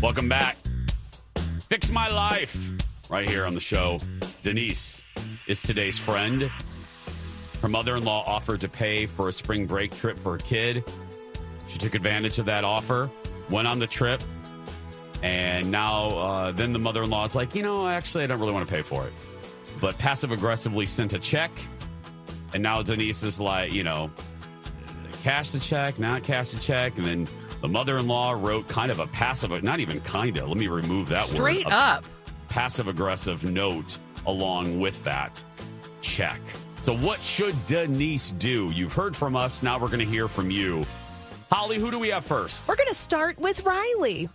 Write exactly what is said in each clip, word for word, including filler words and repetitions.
Welcome back. Fix My Life right here on the show. Denise is today's friend. Her mother-in-law offered to pay for a spring break trip for her kid. She took advantage of that offer, went on the trip, and now uh, then the mother-in-law is like, you know, actually, I don't really want to pay for it. But passive-aggressively sent a check, and now Denise is like, you know, cash the check, not cash the check, and then the mother-in-law wrote kind of a passive, not even kind of, let me remove that Straight word. Straight up. Passive-aggressive note along with that check. So what should Denise do? You've heard from us. Now we're going to hear from you. Holly, who do we have first? We're going to start with Riley.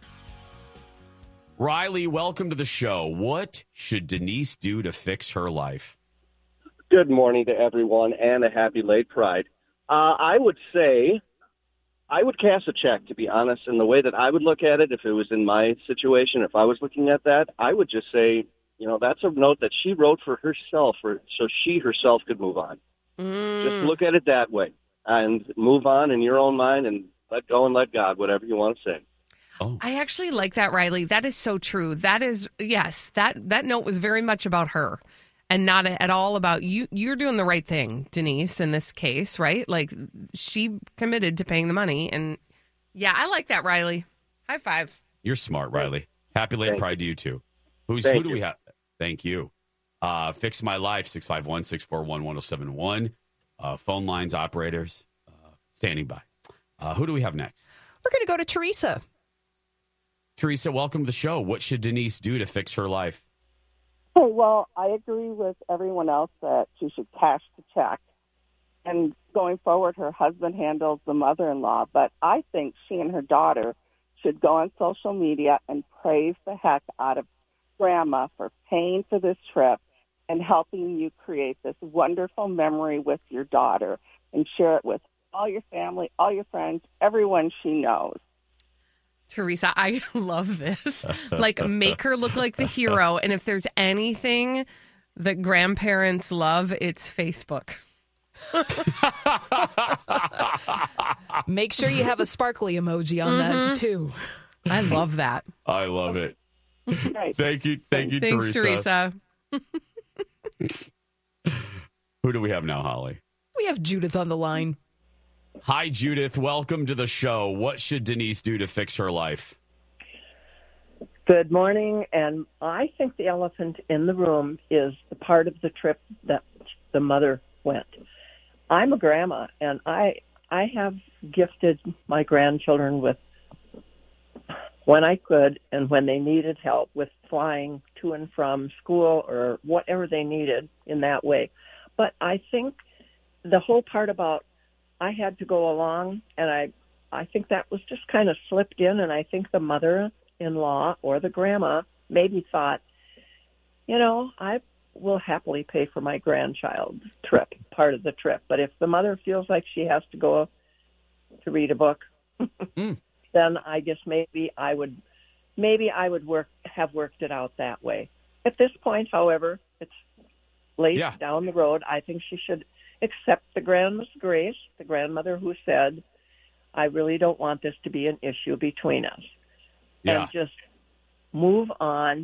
Riley, welcome to the show. What should Denise do to fix her life? Good morning to everyone and a happy late Pride. Uh, I would say I would cash a check, to be honest, and the way that I would look at it, if it was in my situation, if I was looking at that, I would just say, you know, that's a note that she wrote for herself, for, so she herself could move on. Mm. Just look at it that way and move on in your own mind and let go and let God, whatever you want to say. Oh. I actually like that, Riley. That is so true. That is, yes, that, that note was very much about her and not at all about you. You're doing the right thing, Denise, in this case, right? Like, she committed to paying the money. And, yeah, I like that, Riley. High five. You're smart, Riley. Happy late Thank Pride to you, too. Who's, Thank who do you. we have? Thank you. Uh, Fix My Life, six five one, six four one, one oh seven one. Uh, phone lines, operators, uh, standing by. Uh, who do we have next? We're going to go to Teresa. Teresa, welcome to the show. What should Denise do to fix her life? Hey, well, I agree with everyone else that she should cash the check. And going forward, her husband handles the mother-in-law. But I think she and her daughter should go on social media and praise the heck out of Grandma for paying for this trip and helping you create this wonderful memory with your daughter and share it with all your family, all your friends, everyone she knows. Teresa, I love this. Like, make her look like the hero. And if there's anything that grandparents love, it's Facebook. Make sure you have a sparkly emoji on mm-hmm. that, too. I love that. I love it. Right. Thank you. Thank you, Thanks, Teresa. Teresa. Who do we have now, Holly? We have Judith on the line. Hi, Judith. Welcome to the show. What should Denise do to fix her life? Good morning, and I think the elephant in the room is the part of the trip that the mother went. I'm a grandma, and I I have gifted my grandchildren with, when I could and when they needed help with flying to and from school or whatever they needed in that way. But I think the whole part about I had to go along, and I I think that was just kind of slipped in, and I think the mother-in-law or the grandma maybe thought, you know, I will happily pay for my grandchild's trip, part of the trip. But if the mother feels like she has to go to read a book, mm. then I guess maybe I would maybe I would work have worked it out that way. At this point, however, it's late yeah. down the road. I think she should accept the grandma's grace, the grandmother who said, I really don't want this to be an issue between us. Yeah. And just move on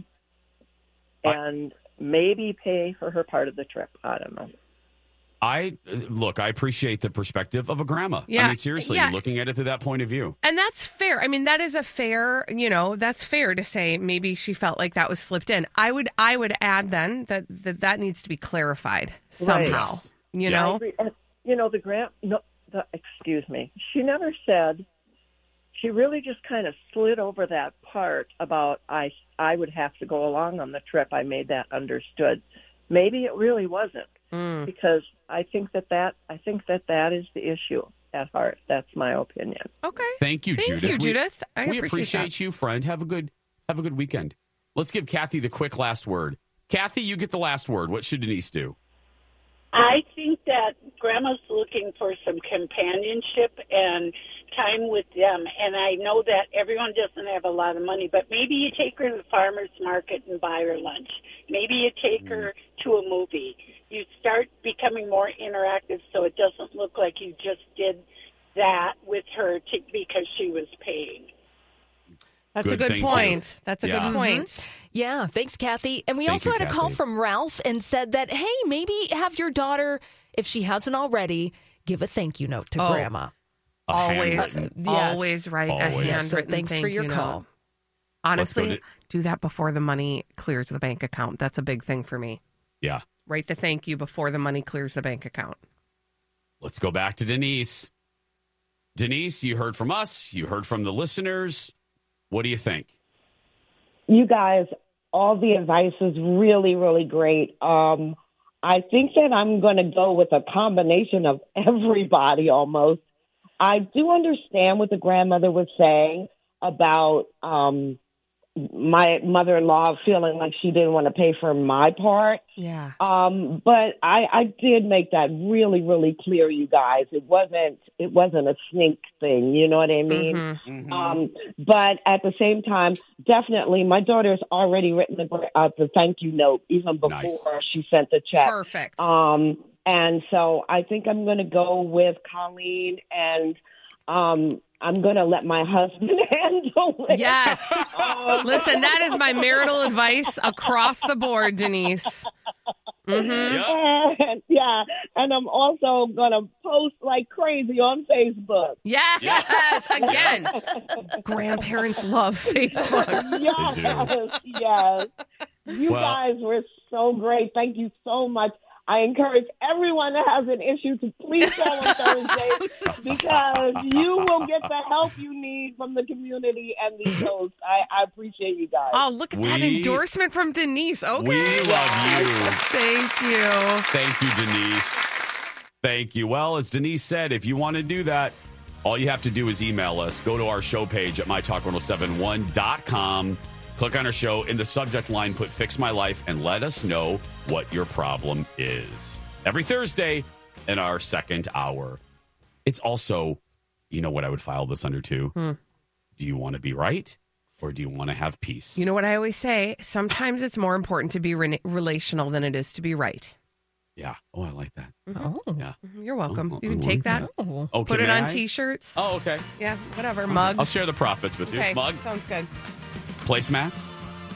and I, maybe pay for her part of the trip. I don't know. I look, I appreciate the perspective of a grandma. Yeah. I mean, seriously, yeah. looking at it through that point of view. And that's fair. I mean, that is a fair, you know, that's fair to say maybe she felt like that was slipped in. I would I would add then that that, that needs to be clarified somehow. Right. Yes. You yeah. know? And, you know, the grand, no, the, excuse me, she never said, she really just kind of slid over that part about I, I would have to go along on the trip. I made that understood. Maybe it really wasn't. Mm. Because I think that that I think that that is the issue at heart. That's my opinion. Okay. Thank you, Thank Judith. you, Judith. We, I we appreciate, appreciate you, friend. Have a good have a good weekend. Let's give Kathy the quick last word. Kathy, you get the last word. What should Denise do? I think that Grandma's looking for some companionship and time with them. And I know that everyone doesn't have a lot of money, but maybe you take her to the farmer's market and buy her lunch. Maybe you take mm. her to a movie. You start becoming more interactive so it doesn't look like you just did that with her to, because she was paying. That's good a good thing, point. too. That's a Yeah. good point. Yeah, thanks, Kathy. And we Thank also you, had a call Kathy. from Ralph and said that, hey, maybe have your daughter, if she hasn't already, give a thank you note to Oh. Grandma. A Always, handwritten. Yes. always write Always. a handwritten So thanks thank for your you call. note. Honestly, Let's go do that before the money clears the bank account. That's a big thing for me. Yeah. Write the thank you before the money clears the bank account. Let's go back to Denise. Denise, you heard from us. You heard from the listeners. What do you think? You guys, all the advice is really, really great. Um, I think that I'm going to go with a combination of everybody almost. I do understand what the grandmother was saying about um, my mother-in-law feeling like she didn't want to pay for my part. Yeah. Um, but I, I did make that really, really clear, you guys. It wasn't it wasn't a sneak thing, you know what I mean? Mhm. Um, but at the same time, definitely, my daughter's already written the, uh, the thank you note even before Nice. she sent the check. Perfect. Um, and so I think I'm going to go with Colleen, and um, I'm going to let my husband handle it. Yes. Um, Listen, that is my marital advice across the board, Denise. Mm-hmm. Yep. And, yeah, and I'm also going to post like crazy on Facebook. Yes. Yes. Again, grandparents love Facebook. Yes, yes. You Well- guys were so great. Thank you so much. I encourage everyone that has an issue to please call on Thursday because you will get the help you need from the community and these hosts. I, I appreciate you guys. Oh, look at that We- endorsement from Denise. Okay. We love you. Thank you. Thank you, Denise. Thank you. Well, as Denise said, if you want to do that, all you have to do is email us. Go to our show page at my talk ten seventy-one dot com. Click on our show. In the subject line, put Fix My Life and let us know what your problem is. Every Thursday in our second hour. It's also, you know what I would file this under too? Hmm. Do you want to be right or do you want to have peace? You know what I always say? Sometimes it's more important to be re- relational than it is to be right. Yeah. Oh, I like that. Oh. Yeah. You're welcome. Oh, you can I take like that, Oh. Oh, put can it on I? T-shirts. Oh, okay. Yeah, whatever. Mugs. I'll share the profits with you. Okay, Mug, sounds good. placemats.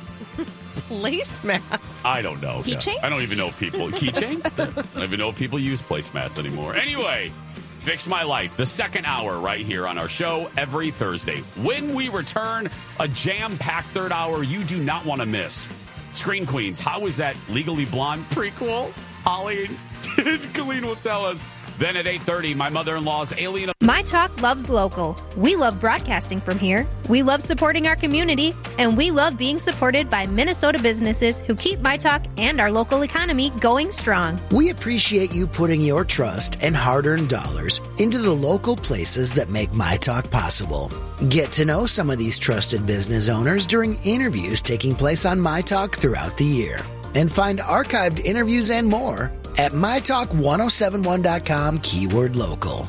Placemats. I don't know. Keychains? I don't even know if people keychains. I don't even know if people use placemats anymore. Anyway, Fix My Life, the second hour right here on our show every Thursday. When we return, a jam-packed third hour you do not want to miss. Screen Queens, how is that Legally Blonde prequel? Holly and Colleen will tell us. Then at eight thirty, my mother-in-law's Alien. My Talk loves local. We love broadcasting from here. We love supporting our community, and we love being supported by Minnesota businesses who keep My Talk and our local economy going strong. We appreciate you putting your trust and hard-earned dollars into the local places that make My Talk possible. Get to know some of these trusted business owners during interviews taking place on My Talk throughout the year. And find archived interviews and more at my talk ten seventy-one dot com keyword local.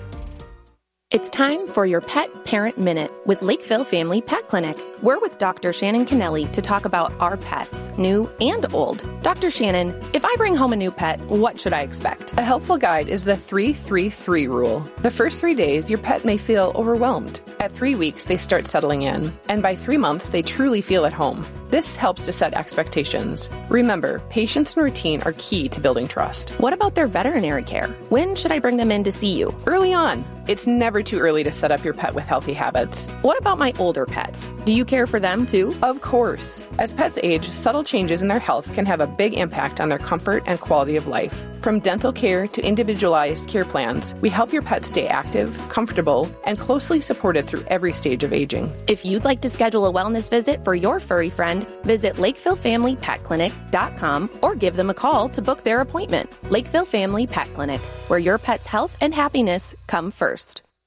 It's time for your Pet Parent Minute with Lakeville Family Pet Clinic. We're with Doctor Shannon Kennelly to talk about our pets, new and old. Doctor Shannon, if I bring home a new pet, what should I expect? A helpful guide is the three three three rule. The first three days, your pet may feel overwhelmed. At three weeks, they start settling in. And by three months, they truly feel at home. This helps to set expectations. Remember, patience and routine are key to building trust. What about their veterinary care? When should I bring them in to see you? Early on. It's never too early to set up your pet with healthy habits. What about my older pets? Do you care for them too? Of course. As pets age, subtle changes in their health can have a big impact on their comfort and quality of life. From dental care to individualized care plans, we help your pet stay active, comfortable, and closely supported through every stage of aging. If you'd like to schedule a wellness visit for your furry friend, visit lakeville family pet clinic dot com or give them a call to book their appointment. Lakeville Family Pet Clinic, where your pet's health and happiness come first.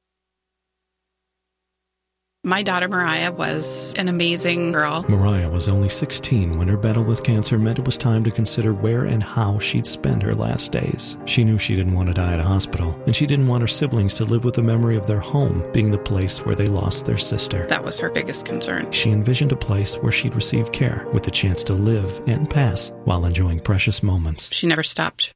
My daughter Mariah was an amazing girl. Mariah was only sixteen when her battle with cancer meant it was time to consider where and how she'd spend her last days. She knew she didn't want to die at a hospital, and she didn't want her siblings to live with the memory of their home being the place where they lost their sister. That was her biggest concern. She envisioned a place where she'd receive care with the chance to live and pass while enjoying precious moments. She never stopped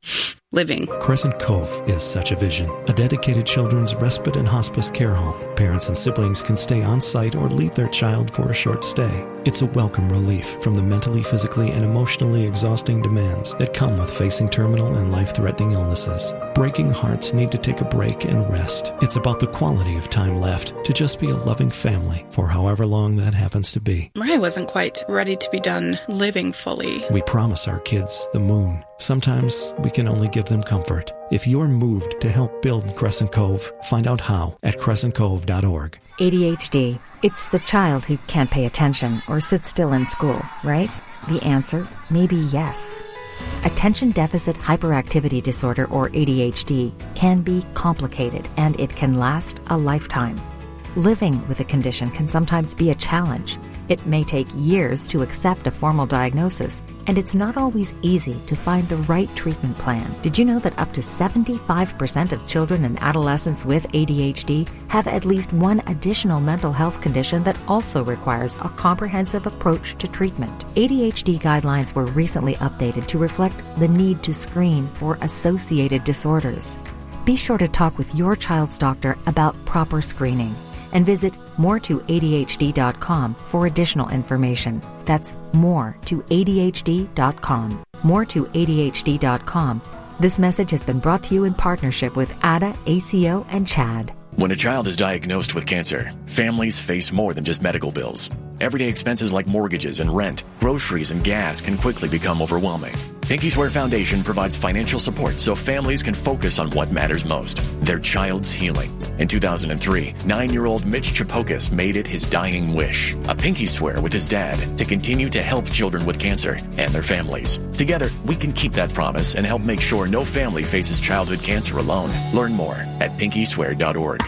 living. Crescent Cove is such a vision. A dedicated children's respite and hospice care home. Parents and siblings can stay on site or leave their child for a short stay. It's a welcome relief from the mentally, physically, and emotionally exhausting demands that come with facing terminal and life-threatening illnesses. Breaking hearts need to take a break and rest. It's about the quality of time left to just be a loving family for however long that happens to be. I wasn't quite ready to be done living fully. We promise our kids the moon. Sometimes we can only give them comfort. If you're moved to help build Crescent Cove, find out how at crescent cove dot org. A D H D. It's the child who can't pay attention or sit still in school, right? The answer may be yes. Attention Deficit Hyperactivity Disorder, or A D H D, can be complicated and it can last a lifetime. Living with a condition can sometimes be a challenge. It may take years to accept a formal diagnosis, and it's not always easy to find the right treatment plan. Did you know that up to seventy-five percent of children and adolescents with A D H D have at least one additional mental health condition that also requires a comprehensive approach to treatment? A D H D guidelines were recently updated to reflect the need to screen for associated disorders. Be sure to talk with your child's doctor about proper screening, and visit more to A D H D dot com for additional information. That's more to A D H D dot com. more to A D H D dot com. This message has been brought to you in partnership with A D A, A C O, and CHAD. When a child is diagnosed with cancer, families face more than just medical bills. Everyday expenses like mortgages and rent, groceries and gas can quickly become overwhelming. Pinky Swear Foundation provides financial support so families can focus on what matters most, their child's healing. In two thousand three, nine-year-old Mitch Chapokas made it his dying wish, a pinky swear with his dad to continue to help children with cancer and their families. Together, we can keep that promise and help make sure no family faces childhood cancer alone. Learn more at pinky swear dot org.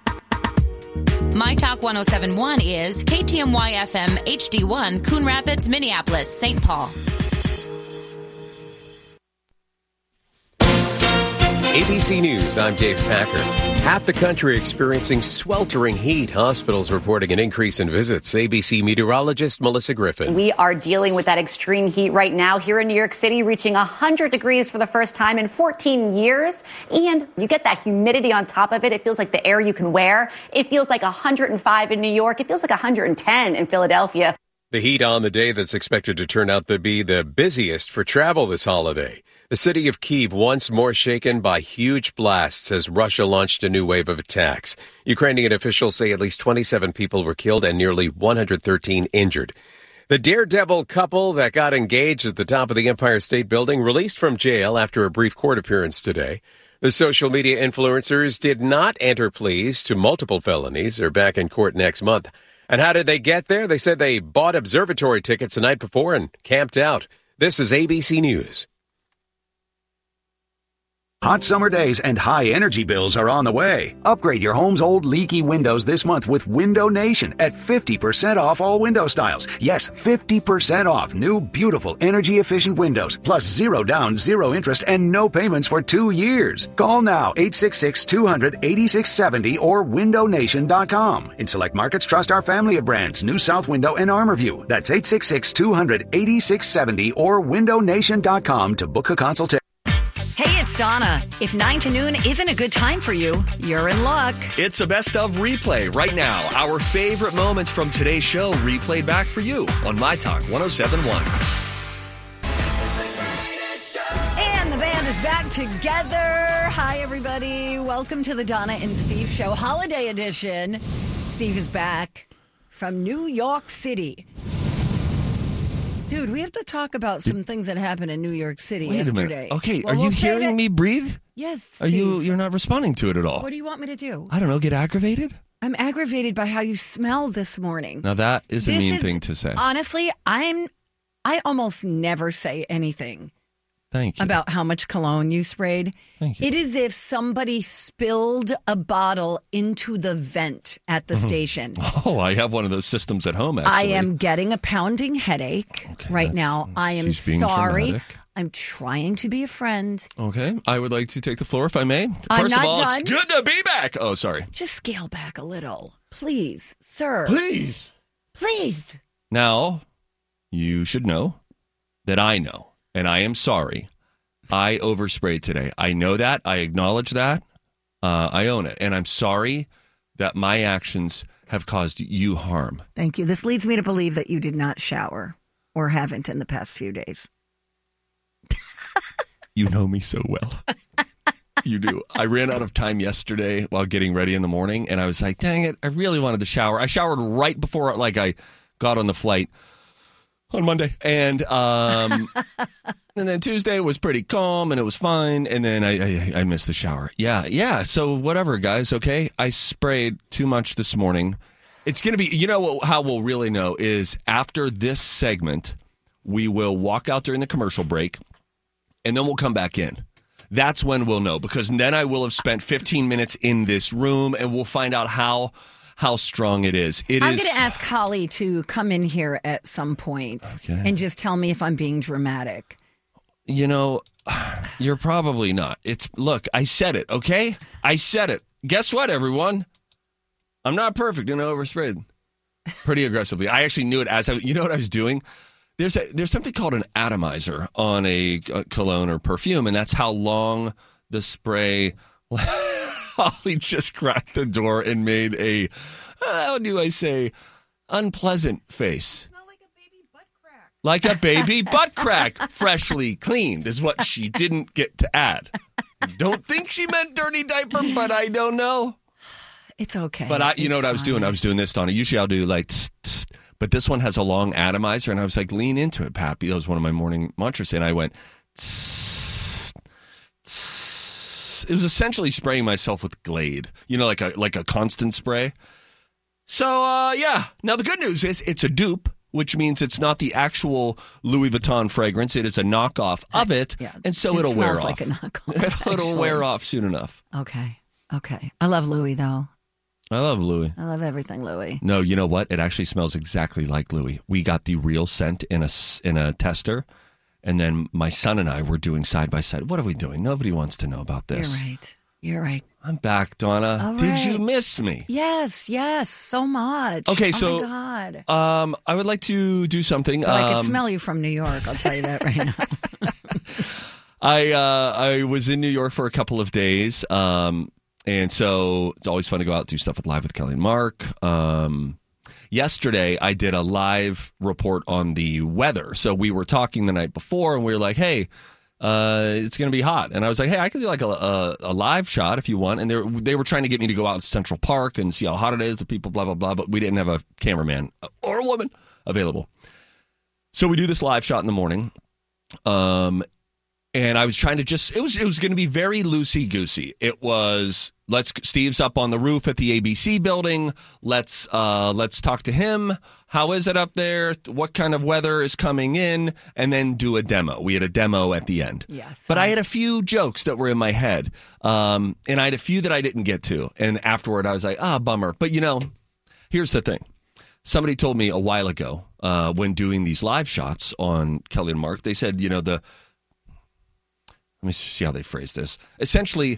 My Talk one oh seven point one is K T M Y F M H D one, Coon Rapids, Minneapolis, Saint Paul. A B C News, I'm Dave Packer. Half the country experiencing sweltering heat. Hospitals reporting an increase in visits. A B C meteorologist Melissa Griffin. We are dealing with that extreme heat right now here in New York City, reaching one hundred degrees for the first time in fourteen years. And you get that humidity on top of it. It feels like the air you can wear. It feels like one hundred five in New York. It feels like one hundred ten in Philadelphia. The heat on the day that's expected to turn out to be the busiest for travel this holiday. The city of Kyiv once more shaken by huge blasts as Russia launched a new wave of attacks. Ukrainian officials say at least twenty-seven people were killed and nearly one hundred thirteen injured. The daredevil couple that got engaged at the top of the Empire State Building released from jail after a brief court appearance today. The social media influencers did not enter pleas to multiple felonies. They're back in court next month. And how did they get there? They said they bought observatory tickets the night before and camped out. This is A B C News. Hot summer days and high energy bills are on the way. Upgrade your home's old leaky windows this month with Window Nation at fifty percent off all window styles. Yes, fifty percent off new, beautiful, energy-efficient windows. Plus zero down, zero interest, and no payments for two years. Call now, eight six six, two hundred, eighty-six seventy or window nation dot com. In select markets, trust our family of brands, New South Window and Armorview. That's eight six six, two hundred, eighty-six seventy or window nation dot com to book a consultation. Hey, it's Donna. If nine to noon isn't a good time for you, you're in luck. It's a best of replay right now. Our favorite moments from today's show replayed back for you on My Talk one oh seven point one. And the band is back together. Hi, everybody. Welcome to the Donna and Steve Show, Holiday Edition. Steve is back from New York City. Dude, we have to talk about some things that happened in New York City Wait yesterday. a minute. Okay, well, are we'll you hearing that... me breathe? Yes, Steve. Are you, you're not responding to it at all? What do you want me to do? I don't know, get aggravated? I'm aggravated by how you smell this morning. Now that is this a mean is, thing to say. Honestly, I'm, I almost never say anything. Thank you. About how much cologne you sprayed. Thank you. It is if somebody spilled a bottle into the vent at the Mm-hmm. station. Oh, I have one of those systems at home, actually. I am getting a pounding headache okay, right now. I am she's being sorry. dramatic. I'm trying to be a friend. Okay, I would like to take the floor if I may. I'm First not of all, done. it's good to be back. Oh, sorry. Just scale back a little. Please, sir. Please. Please. Now, you should know that I know, and I am sorry. I oversprayed today. I know that. I acknowledge that. Uh, I own it. And I'm sorry that my actions have caused you harm. Thank you. This leads me to believe that you did not shower or haven't in the past few days. You know me so well. You do. I ran out of time yesterday while getting ready in the morning, and I was like, dang it, I really wanted to shower. I showered right before like I got on the flight on Monday. And um, and then Tuesday was pretty calm, and it was fine. And then I, I, I missed the shower. Yeah, yeah. So whatever, guys, okay? I sprayed too much this morning. It's going to be, you know how we'll really know is after this segment, we will walk out during the commercial break, and then we'll come back in. That's when we'll know, because then I will have spent fifteen minutes in this room, and we'll find out how how strong it is. It I'm is, going to ask Holly to come in here at some point okay. and just tell me if I'm being dramatic. You know, you're probably not. It's look, I said it, okay? I said it. Guess what, everyone? I'm not perfect and I oversprayed pretty aggressively. I actually knew it as I, you know what I was doing? There's a, there's something called an atomizer on a, a cologne or perfume, and that's how long the spray. Holly just cracked the door and made a, how do I say, unpleasant face. Like a baby butt crack, freshly cleaned, is what she didn't get to add. Don't think she meant dirty diaper, but I don't know. It's okay. But I, you it's know what I was fine. doing? I was doing this, Donna. Usually I'll do like, tss, tss, but this one has a long atomizer, and I was like, lean into it, Pappy. That was one of my morning mantras, and I went, tss, tss. It was essentially spraying myself with Glade, you know, like a like a constant spray. So, uh, yeah. Now, the good news is it's a dupe, which means it's not the actual Louis Vuitton fragrance. It is a knockoff of it, yeah, and so it it'll wear smells off. like a knockoff. it'll actually. wear off soon enough. Okay. Okay. I love Louis, though. I love Louis. I love everything Louis. No, you know what? It actually smells exactly like Louis. We got the real scent in a, in a tester, and then my son and I were doing side by side. What are we doing? Nobody wants to know about this. You're right. You're right. I'm back, Donna. All Did right. you miss me? Yes, yes, so much. Okay, oh so my God. Um, I would like to do something. Well, I um, can smell you from New York. I'll tell you that right now. I uh, I was in New York for a couple of days, um, and so it's always fun to go out and do stuff with Live with Kelly and Mark. Um, yesterday, I did a live report on the weather. So we were talking the night before, and we were like, "Hey, uh, it's going to be hot," and I was like, "Hey, I can do like a, a, a live shot if you want." And they were, they were trying to get me to go out to Central Park and see how hot it is, the people, blah blah blah. But we didn't have a cameraman or a woman available, so we do this live shot in the morning. Um. And I was trying to just, it was it was going to be very loosey-goosey. It was, let's, Steve's up on the roof at the A B C building. Let's uh, let's talk to him. How is it up there? What kind of weather is coming in? And then do a demo. We had a demo at the end. Yes. But I had a few jokes that were in my head. Um, and I had a few that I didn't get to. And afterward, I was like, ah, bummer. But, you know, here's the thing. Somebody told me a while ago uh, when doing these live shots on Kelly and Mark, they said, you know, the, let me see how they phrase this. Essentially,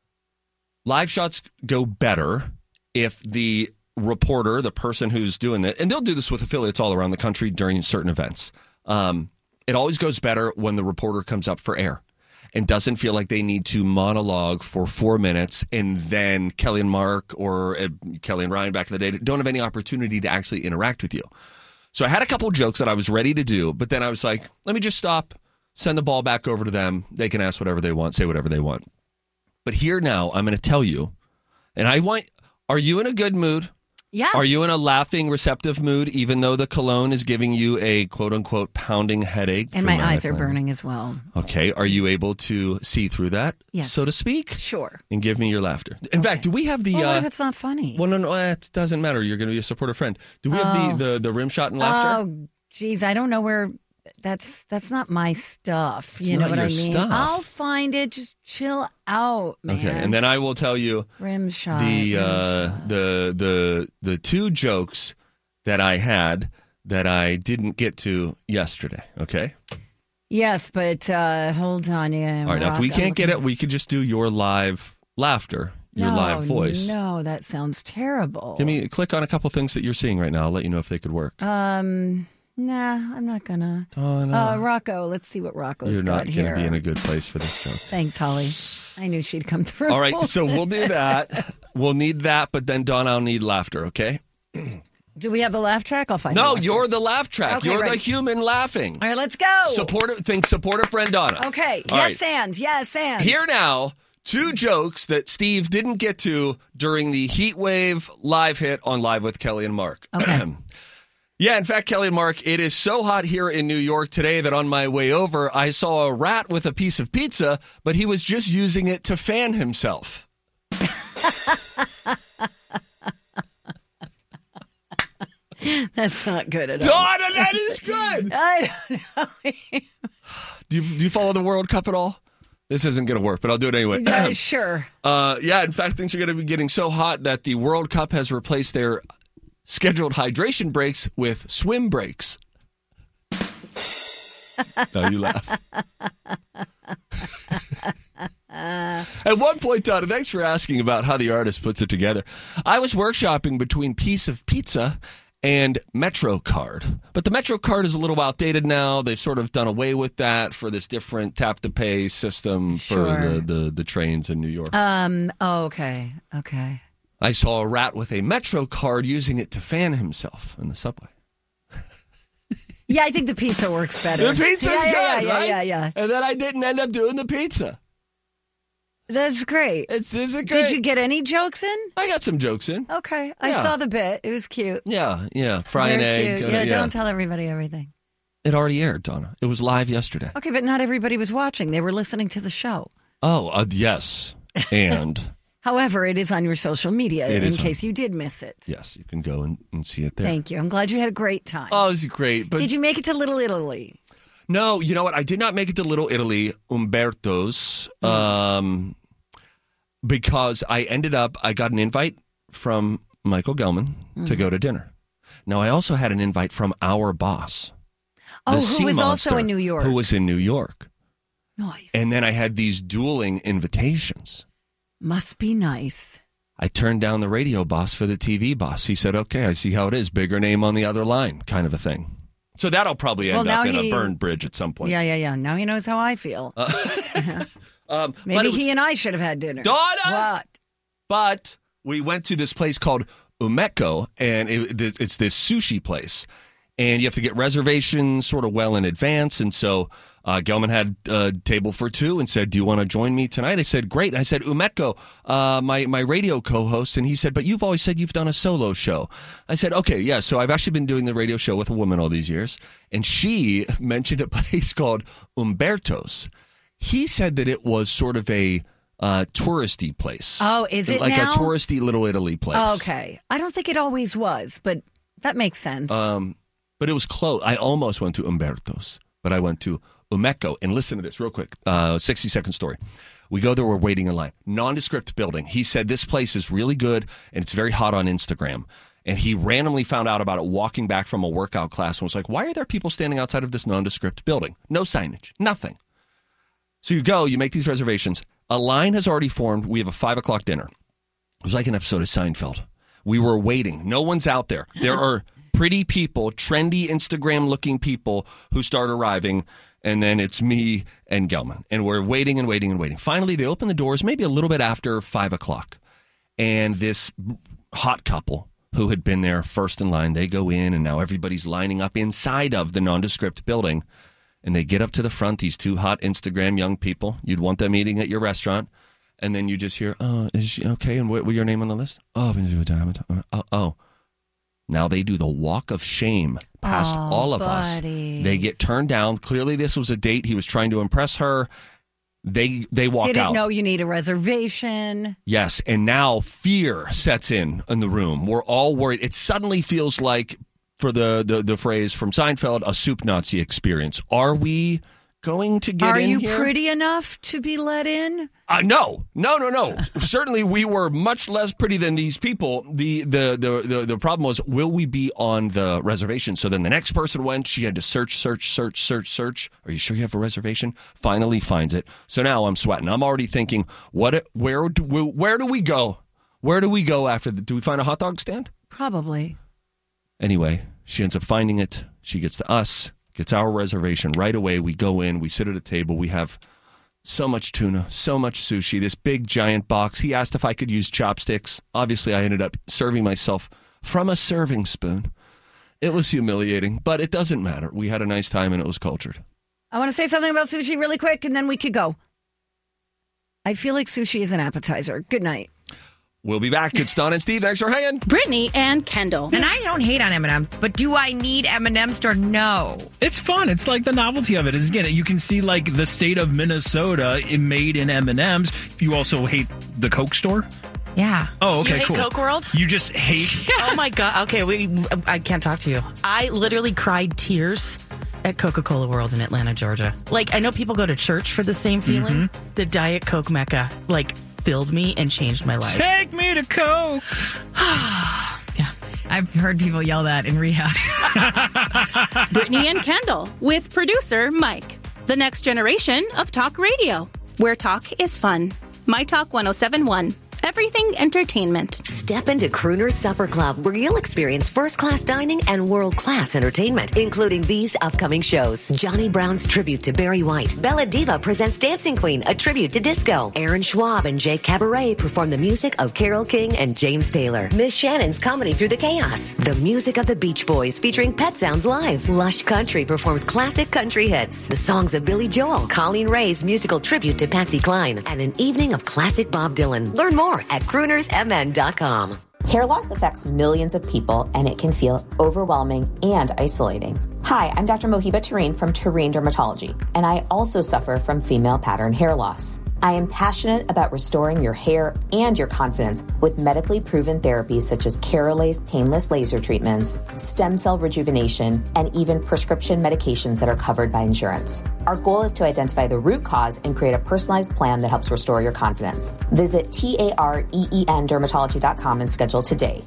live shots go better if the reporter, the person who's doing it, and they'll do this with affiliates all around the country during certain events. Um, it always goes better when the reporter comes up for air and doesn't feel like they need to monologue for four minutes and then Kelly and Mark or uh, Kelly and Ryan back in the day don't have any opportunity to actually interact with you. So I had a couple jokes that I was ready to do, but then I was like, let me just stop. Send the ball back over to them. They can ask whatever they want, say whatever they want. But here now, I'm going to tell you, and I want, are you in a good mood? Yeah. Are you in a laughing, receptive mood, even though the cologne is giving you a quote-unquote pounding headache? And my eyes are burning as well. Okay. Are you able to see through that, yes, so to speak? Sure. And give me your laughter. In okay. fact, do we have the... Well, what uh, if it's not funny? Well, no, no, it doesn't matter. You're going to be a supportive friend. Do we oh. have the, the, the rim shot and laughter? Oh, geez. I don't know where... That's that's not my stuff. It's you know not what I your mean? stuff. I'll find it. Just chill out, man. Okay, and then I will tell you rim shot, the rim uh, shot. the the the two jokes that I had that I didn't get to yesterday. Okay. Yes, but uh, hold on. Yeah. All right. Now, if we can't get it, we could just do your live laughter, your no, live voice. No, that sounds terrible. Give me click on a couple things that you're seeing right now. I'll let you know if they could work. Um. Nah, I'm not gonna. Donna. Uh, Rocco, let's see what Rocco's You're got not going here. to be in a good place for this joke. Thanks, Holly. I knew she'd come through. All right, so we'll do that. We'll need that, but then Donna, I'll need laughter, okay? Do we have the laugh track? I'll find. No, the you're the laugh track. Okay, you're right. the human laughing. All right, let's go. Support. Think. Support a friend, Donna. Okay. All yes, right. and yes, and Here now, two jokes that Steve didn't get to during the Heat Wave live hit on Live with Kelly and Mark. Okay. Yeah, in fact, Kelly and Mark, it is so hot here in New York today that on my way over, I saw a rat with a piece of pizza, but he was just using it to fan himself. That's not good at all. Donna, that is good. I don't know. Do you, do you follow the World Cup at all? This isn't going to work, but I'll do it anyway. Yeah, sure. Uh, yeah, in fact, things are going to be getting so hot that the World Cup has replaced their scheduled hydration breaks with swim breaks. Now you laugh. At one point, Donna, thanks for asking about how the artist puts it together. I was workshopping between Piece of Pizza and MetroCard. But the MetroCard is a little outdated now. They've sort of done away with that for this different tap-to-pay system Sure. for the, the, the trains in New York. Um. Oh, okay. Okay. I saw a rat with a MetroCard using it to fan himself in the subway. Yeah, I think the pizza works better. The pizza's yeah, yeah, good, yeah, right? Yeah, yeah, yeah. And then I didn't end up doing the pizza. That's great. It's, is it Did great? you get any jokes in? I got some jokes in. Okay. I Yeah. saw the bit. It was cute. Yeah, yeah. Fry an Very egg. cute. uh, Yeah, don't tell everybody everything. It already aired, Donna. It was live yesterday. Okay, but not everybody was watching. They were listening to the show. Oh, uh, yes. And However, it is on your social media It in is on- case you did miss it. yes, you can go and, and see it there. Thank you. I'm glad you had a great time. Oh, it was great. But Did you make it to Little Italy? No, you know what? I did not make it to Little Italy, Umberto's, Mm. um, because I ended up, I got an invite from Michael Gelman to Mhm. go to dinner. Now, I also had an invite from our boss. Oh, the who sea was also monster, in New York. Who was in New York. Nice. And then I had these dueling invitations. Must be nice. I turned down the radio boss for the T V boss. He said, okay, I see how it is. Bigger name on the other line, kind of a thing. So that'll probably end Well, up now in he- a burned bridge at some point. Yeah, yeah, yeah. Now he knows how I feel. Uh, um, but Maybe it was- he and I should have had dinner. Donna! What? But we went to this place called Umeko, and it, it's this sushi place. And you have to get reservations sort of well in advance. And so uh, Gelman had a table for two and said, do you want to join me tonight? I said, great. And I said, Umeko, uh, my, my radio co-host. And he said, but you've always said you've done a solo show. I said, okay, yeah. So I've actually been doing the radio show with a woman all these years. And she mentioned a place called Umberto's. He said that it was sort of a uh, touristy place. Oh, is it like now? a touristy Little Italy place? Okay. I don't think it always was, but that makes sense. Um, but it was close. I almost went to Umberto's, but I went to Umeko. And listen to this real quick. Uh, sixty second story. We go there. We're waiting in line. Nondescript building. He said this place is really good and it's very hot on Instagram. And he randomly found out about it walking back from a workout class and was like, why are there people standing outside of this nondescript building? No signage. Nothing. So you go, you make these reservations. A line has already formed. We have a five o'clock dinner. It was like an episode of Seinfeld. We were waiting. No one's out there. There are pretty people, trendy Instagram-looking people who start arriving, and then it's me and Gelman. And we're waiting and waiting and waiting. Finally, they open the doors maybe a little bit after five o'clock. And this hot couple who had been there first in line, they go in, and now everybody's lining up inside of the nondescript building. And they get up to the front, these two hot Instagram young people. You'd want them eating at your restaurant. And then you just hear, oh, is she okay? And what was your name on the list? Oh, oh, oh. Now they do the walk of shame past Oh, all of us. buddies. They get turned down. Clearly, this was a date. He was trying to impress her. They they walk Didn't out. know you need a reservation. Yes, and now fear sets in in the room. We're all worried. It suddenly feels like, for the, the, the phrase from Seinfeld, a soup Nazi experience. Are we going to get Are in you here? pretty enough to be let in? Uh, no, no, no, no. Certainly, we were much less pretty than these people. The, the the the the problem was, will we be on the reservation? So then the next person went. She had to search, search, search, search, search. Are you sure you have a reservation? Finally finds it. So now I'm sweating. I'm already thinking, what? Where do we, where do we go? Where do we go after? The, do we find a hot dog stand? Probably. Anyway, she ends up finding it. She gets to us, gets our reservation right away. We go in, we sit at a table, we have so much tuna, so much sushi, this big giant box. He asked if I could use chopsticks. Obviously, I ended up serving myself from a serving spoon. It was humiliating, but it doesn't matter. We had a nice time and it was cultured. I want to say something about sushi really quick, and then we could go. I feel like sushi is an appetizer. Good night. We'll be back. It's Don and Steve. Thanks for hanging. Brittany and Kendall. And I don't hate on M and M's, but do I need M and M's or no? It's fun. It's like the novelty of it. Is again, you can see like the state of Minnesota made in M and M's. You also hate the Coke store? Yeah. Oh, okay, you hate cool. Coke World? You just hate... Oh, my God. Okay, we. I can't talk to you. I literally cried tears at Coca-Cola World in Atlanta, Georgia. Like, I know people go to church for the same feeling. Mm-hmm. The Diet Coke Mecca, like, filled me and changed my life. Take me to Coke. Yeah. I've heard people yell that in rehab. Brittany and Kendall with producer Mike. The next generation of talk radio, where talk is fun. My Talk one oh seven one. Everything entertainment. Step into Crooner's Supper Club, where you'll experience first-class dining and world-class entertainment, including these upcoming shows. Johnny Brown's tribute to Barry White. Bella Diva presents Dancing Queen, a tribute to disco. Aaron Schwab and Jake Cabaret perform the music of Carole King and James Taylor. Miss Shannon's Comedy Through the Chaos. The music of the Beach Boys featuring Pet Sounds Live. Lush Country performs classic country hits. The songs of Billy Joel. Colleen Ray's musical tribute to Patsy Cline. And an evening of classic Bob Dylan. Learn more at crooners m n dot com. Hair loss affects millions of people, and it can feel overwhelming and isolating. Hi, I'm Doctor Mohiba Tareen from Tareen Dermatology, and I also suffer from female pattern hair loss. I am passionate about restoring your hair and your confidence with medically proven therapies such as Keralase painless laser treatments, stem cell rejuvenation, and even prescription medications that are covered by insurance. Our goal is to identify the root cause and create a personalized plan that helps restore your confidence. Visit tareen dermatology dot com and schedule today.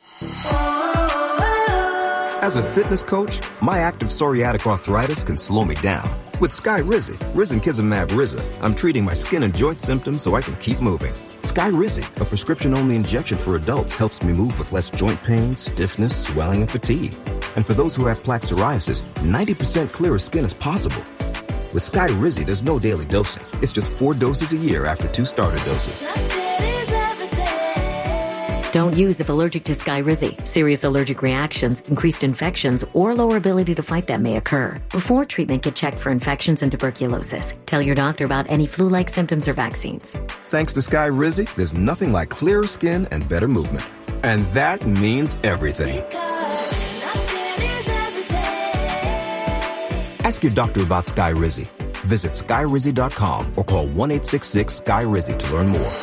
As a fitness coach, my active psoriatic arthritis can slow me down. With Skyrizi, Risankizumab Riza, I'm treating my skin and joint symptoms so I can keep moving. Skyrizi, a prescription-only injection for adults, helps me move with less joint pain, stiffness, swelling, and fatigue. And for those who have plaque psoriasis, ninety percent clearer skin is possible. With Skyrizi, there's no daily dosing. It's just four doses a year after two starter doses. Don't use if allergic to Skyrizi. Serious allergic reactions, increased infections, or lower ability to fight them may occur. Before treatment, get checked for infections and tuberculosis. Tell your doctor about any flu-like symptoms or vaccines. Thanks to Skyrizi, there's nothing like clearer skin and better movement. And that means everything. Ask your doctor about Skyrizi. Visit Skyrizi dot com or call one eight six six Skyrizi to learn more.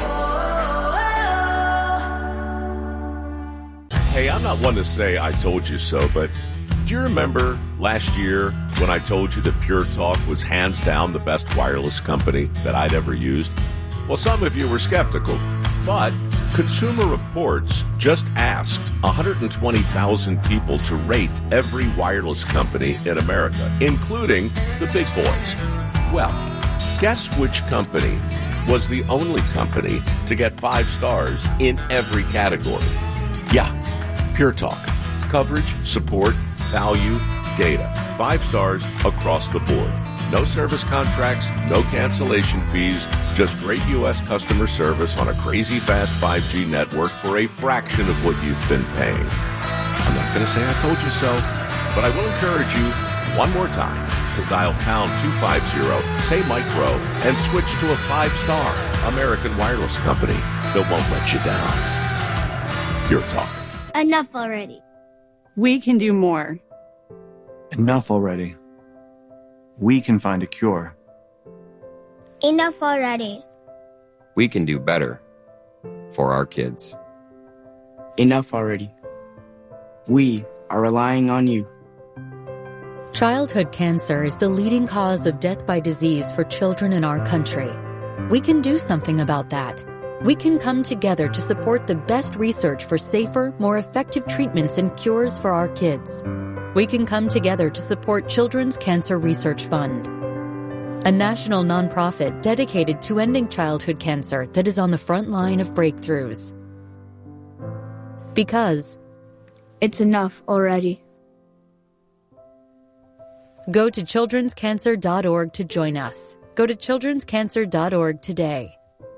Hey, I'm not one to say I told you so, but do you remember last year when I told you that Pure Talk was hands down the best wireless company that I'd ever used? Well, some of you were skeptical, but Consumer Reports just asked one hundred twenty thousand people to rate every wireless company in America, including the big boys. Well, guess which company was the only company to get five stars in every category? Yeah. Pure Talk. Coverage, support, value, data. Five stars across the board. No service contracts, no cancellation fees, just great U S customer service on a crazy fast five G network for a fraction of what you've been paying. I'm not going to say I told you so, but I will encourage you one more time to dial pound two fifty, say micro, and switch to a five-star American wireless company that won't let you down. Pure Talk. Enough already. We can do more. Enough already. We can find a cure. Enough already. We can do better for our kids. Enough already. We are relying on you. Childhood cancer is the leading cause of death by disease for children in our country. We can do something about that. We can come together to support the best research for safer, more effective treatments and cures for our kids. We can come together to support Children's Cancer Research Fund, a national nonprofit dedicated to ending childhood cancer that is on the front line of breakthroughs. Because it's enough already. Go to children's cancer dot org to join us. Go to children's cancer dot org today.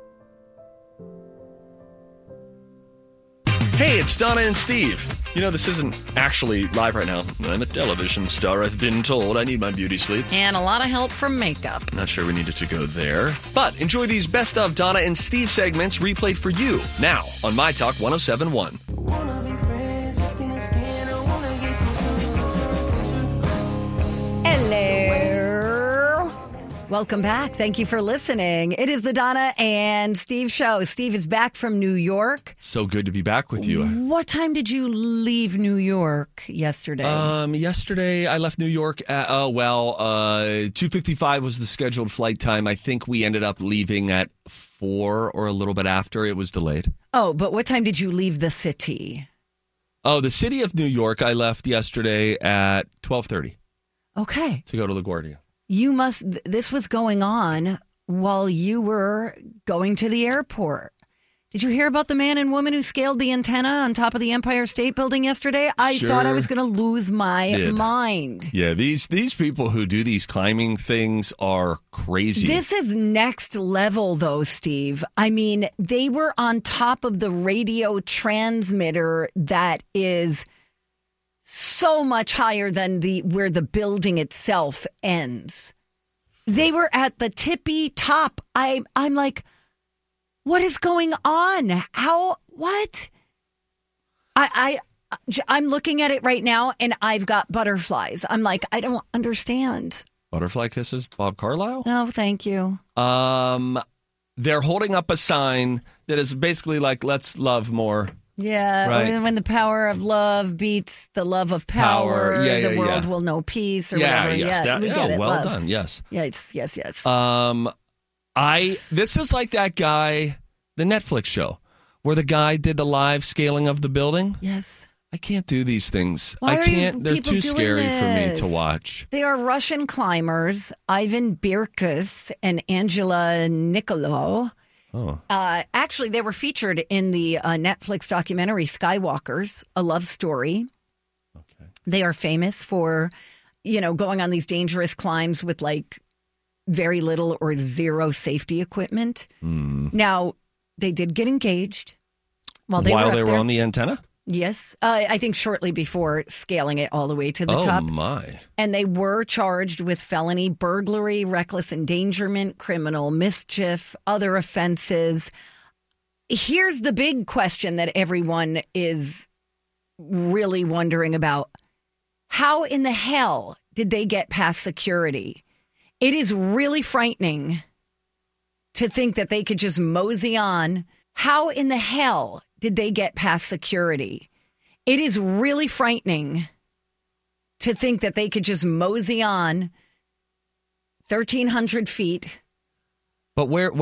Hey, it's Donna and Steve. You know, this isn't actually live right now. I'm a television star, I've been told. I need my beauty sleep. And a lot of help from makeup. Not sure we needed to go there. But enjoy these Best of Donna and Steve segments replayed for you now on My Talk one oh seven point one. Hello. Welcome back. Thank you for listening. It is the Donna and Steve show. Steve is back from New York. So good to be back with you. What time did you leave New York yesterday? Um, yesterday I left New York at, oh, well, uh, two fifty-five was the scheduled flight time. I think we ended up leaving at four or a little bit after. It was delayed. Oh, but what time did you leave the city? Oh, the city of New York, I left yesterday at twelve thirty. Okay. To go to LaGuardia. You must, th- this was going on while you were going to the airport. Did you hear about the man and woman who scaled the antenna on top of the Empire State Building yesterday? I Sure thought I was going to lose my did. mind. Yeah, these these people who do these climbing things are crazy. This is next level, though, Steve. I mean, they were on top of the radio transmitter that is so much higher than the where the building itself ends. They were at the tippy top. I I'm like, what is going on? How what? I I I'm looking at it right now and I've got butterflies. I'm like, I don't understand. Butterfly kisses, Bob Carlisle? No, thank you. Um they're holding up a sign that is basically like, let's love more. Yeah, Right. when, when the power of love beats the love of power, Power. Yeah, yeah, the world yeah. will know peace or yeah, whatever. yes, yeah, that, we yeah, get it. well love. done. Yes. Yes, yes, yes. Um, I this is like that guy, the Netflix show, where the guy did the live scaling of the building. Yes. I can't do these things. Why I are you can't. They're people too doing scary for me this? to watch. They are Russian climbers, Ivan Birkus and Angela Nicolo. Oh. Uh, actually, they were featured in the uh, Netflix documentary Skywalkers, a love story. Okay. They are famous for, you know, going on these dangerous climbs with like very little or zero safety equipment. Mm. Now, they did get engaged while they While were, up they were there. on the antenna? Yes. Uh, I think shortly before scaling it all the way to the oh, top. my. And they were charged with felony burglary, reckless endangerment, criminal mischief, other offenses. Here's the big question that everyone is really wondering about. How in the hell did they get past security? It is really frightening to think that they could just mosey on. How in the hell did they get past security? It is really frightening to think that they could just mosey on thirteen hundred feet. But where